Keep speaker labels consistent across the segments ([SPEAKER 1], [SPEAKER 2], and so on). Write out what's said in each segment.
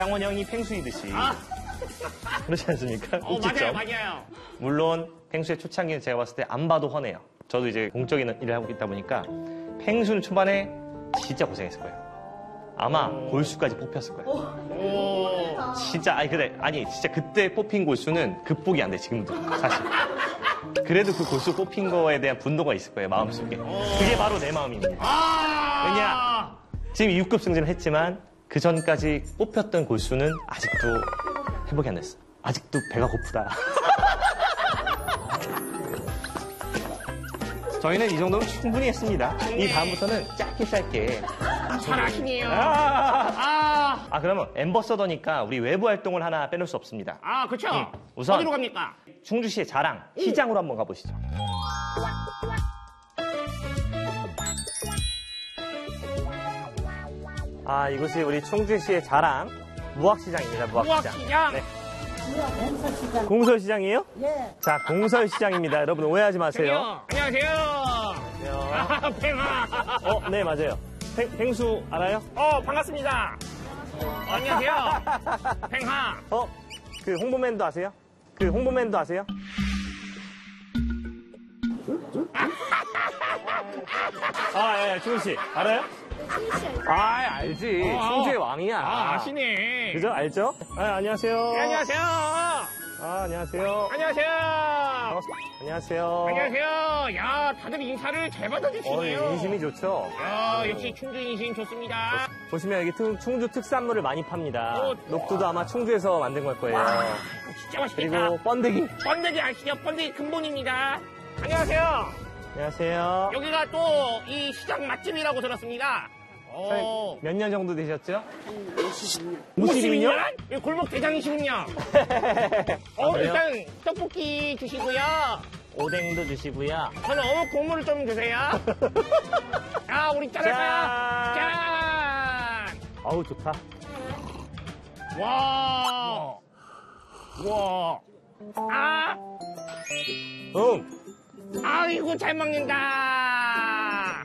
[SPEAKER 1] 장원 형이 팽수이듯이. 그렇지 않습니까?
[SPEAKER 2] 맞아요, 맞아요.
[SPEAKER 1] 물론 팽수의 초창기는 제가 봤을 때 안 봐도 훤해요. 저도 이제 공적인 일을 하고 있다 보니까 팽수는 초반에 진짜 고생했을 거예요. 아마 골수까지 뽑혔을 거예요. 진짜 진짜 그때 뽑힌 골수는 극복이 안 돼, 지금도 사실. 그래도 그 골수 뽑힌 거에 대한 분노가 있을 거예요, 마음속에. 그게 바로 내 마음입니다. 왜냐, 지금 6급 승진을 했지만 그 전까지 뽑혔던 골수는 아직도 회복이 안 됐어. 아직도 배가 고프다. 저희는 이 정도면 충분히 했습니다. 이 다음부터는 짧게.
[SPEAKER 2] 잘하시네요.
[SPEAKER 1] 그러면 엠버서더니까 우리 외부 활동을 하나 빼놓을 수 없습니다.
[SPEAKER 2] 그쵸?
[SPEAKER 1] 우선
[SPEAKER 2] 어디로 갑니까?
[SPEAKER 1] 충주시의 자랑, 시장으로 한번 가보시죠. 이곳이 우리 충주시의 자랑, 무학시장입니다, 무학시장.
[SPEAKER 2] 무학시장?
[SPEAKER 1] 네. 공설시장이에요?
[SPEAKER 3] 예.
[SPEAKER 1] 자, 공설시장입니다. 여러분 오해하지 마세요.
[SPEAKER 2] 안녕하세요. 팽아.
[SPEAKER 1] 네, 맞아요. 팽수 알아요?
[SPEAKER 2] 반갑습니다. 안녕하세요. 팽하.
[SPEAKER 1] 그 홍보맨도 아세요? 예, 충주씨. 알아요? 알지. 충주의 왕이야.
[SPEAKER 2] 아시네.
[SPEAKER 1] 그죠? 알죠? 안녕하세요.
[SPEAKER 2] 네, 안녕하세요.
[SPEAKER 1] 안녕하세요.
[SPEAKER 2] 안녕하세요.
[SPEAKER 1] 안녕하세요.
[SPEAKER 2] 안녕하세요. 야, 다들 인사를 잘 받아주시네요.
[SPEAKER 1] 인심이 좋죠?
[SPEAKER 2] 야, 역시 충주 인심 좋습니다.
[SPEAKER 1] 보시면 여기 충주 특산물을 많이 팝니다. 녹두도 아마 충주에서 만든 걸 거예요.
[SPEAKER 2] 진짜 맛있겠다.
[SPEAKER 1] 그리고 번데기.
[SPEAKER 2] 번데기 아시죠? 번데기 근본입니다. 안녕하세요.
[SPEAKER 1] 안녕하세요.
[SPEAKER 2] 여기가 또 이 시장 맛집이라고 들었습니다.
[SPEAKER 1] 몇 년 정도 되셨죠?
[SPEAKER 2] 52년? 골목 대장이시군요.
[SPEAKER 1] 그래요?
[SPEAKER 2] 일단 떡볶이 주시고요.
[SPEAKER 1] 오뎅도 주시고요.
[SPEAKER 2] 저는 어묵 국물을 좀 주세요. 우리 짠할까요? 짠!
[SPEAKER 1] 어우, 좋다.
[SPEAKER 2] 와. 아이고, 잘 먹는다.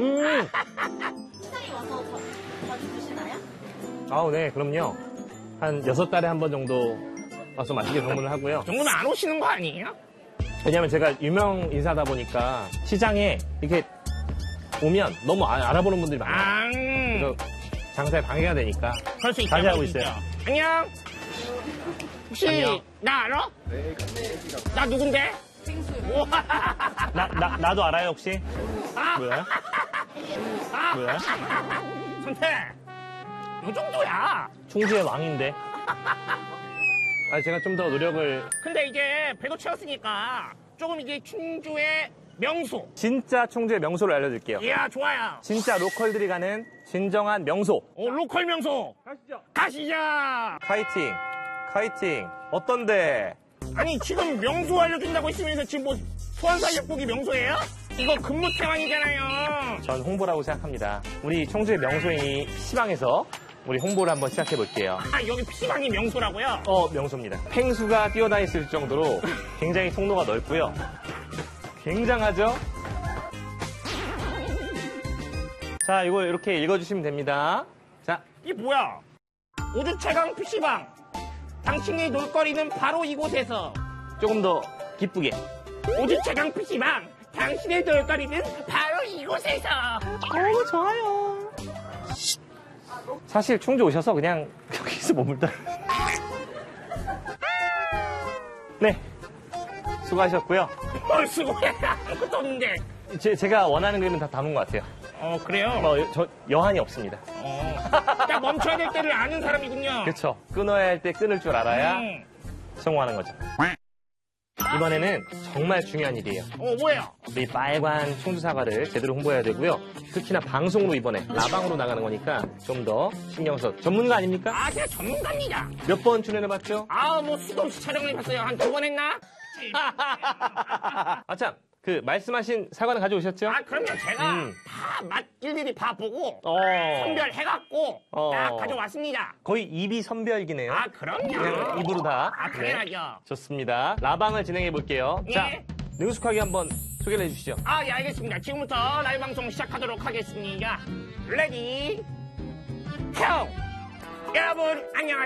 [SPEAKER 3] 시장에 와서 자주 드시나요?
[SPEAKER 1] 네, 그럼요. 한 6달에 한 번 정도 와서 맛있게 방문을 하고요.
[SPEAKER 2] 정말 안 오시는 거 아니에요?
[SPEAKER 1] 왜냐면 제가 유명 인사다 보니까 시장에 이렇게 오면 너무 알아보는 분들이 많아요. 그래서 장사에 방해가 되니까
[SPEAKER 2] 그럴 수 있죠.
[SPEAKER 1] 자주 하고 있어요.
[SPEAKER 2] 안녕. 혹시
[SPEAKER 1] 안녕.
[SPEAKER 2] 나 알아? 나 누군데?
[SPEAKER 1] 나도 알아요, 혹시? 뭐야?
[SPEAKER 2] 선태, 요 정도야.
[SPEAKER 1] 충주의 왕인데. 제가 좀 더 노력을.
[SPEAKER 2] 근데 이제 배도 채웠으니까 조금 이제 충주의 명소.
[SPEAKER 1] 진짜 충주의 명소를 알려드릴게요.
[SPEAKER 2] 이야, 좋아요.
[SPEAKER 1] 진짜 로컬들이 가는 진정한 명소.
[SPEAKER 2] 로컬 명소. 가시죠.
[SPEAKER 1] 카이팅. 어떤데?
[SPEAKER 2] 아니, 지금 명소 알려준다고 했으면서 지금 뭐 소환사역국이 명소예요? 이거 근무태만이잖아요.
[SPEAKER 1] 전 홍보라고 생각합니다. 우리 충주의 명소인 이 PC방에서 우리 홍보를 한번 시작해 볼게요.
[SPEAKER 2] 여기 PC방이 명소라고요?
[SPEAKER 1] 명소입니다. 팽수가 뛰어다닐 정도로 굉장히 통로가 넓고요. 굉장하죠? 자, 이걸 이렇게 읽어주시면 됩니다. 자,
[SPEAKER 2] 이게 뭐야? 우주 최강 PC방. 당신의 놀거리는 바로 이곳에서.
[SPEAKER 1] 조금 더 기쁘게.
[SPEAKER 2] 우주 최강 PC방. 당신의 놀거리는 바로 이곳에서.
[SPEAKER 1] 좋아요. 사실 충주 오셔서 그냥 여기서 머물다. 네. 수고하셨고요.
[SPEAKER 2] 뭘 수고해. 아무것도 없는데.
[SPEAKER 1] 제가 원하는 그림은 다 담은 것 같아요.
[SPEAKER 2] 그래요?
[SPEAKER 1] 저 여한이 없습니다.
[SPEAKER 2] 딱 멈춰야 될 때를 아는 사람이군요.
[SPEAKER 1] 그렇죠. 끊어야 할 때 끊을 줄 알아야 성공하는 거죠. 이번에는 정말 중요한 일이에요.
[SPEAKER 2] 뭐예요?
[SPEAKER 1] 우리 빨간 충주 사과를 제대로 홍보해야 되고요. 특히나 방송으로 이번에 라방으로 나가는 거니까 좀 더 신경 써. 전문가 아닙니까?
[SPEAKER 2] 제가 전문가입니다.
[SPEAKER 1] 몇 번 출연해봤죠?
[SPEAKER 2] 뭐 수도 없이 촬영을 해봤어요. 한 2번 했나?
[SPEAKER 1] 참. 그 말씀하신 사과는 가져오셨죠?
[SPEAKER 2] 그럼요. 제가 다 맛 일일이 다 보고 선별해갖고 딱 가져왔습니다.
[SPEAKER 1] 거의 입이 선별기네요.
[SPEAKER 2] 그럼요.
[SPEAKER 1] 그냥 입으로 다.
[SPEAKER 2] 당연하죠.
[SPEAKER 1] 네. 좋습니다. 라방을 진행해 볼게요.
[SPEAKER 2] 네.
[SPEAKER 1] 자, 능숙하게 한번 소개를 해주시죠.
[SPEAKER 2] 예, 알겠습니다. 지금부터 라이브 방송 시작하도록 하겠습니다. 레디, 형! 여러분 안녕하세요.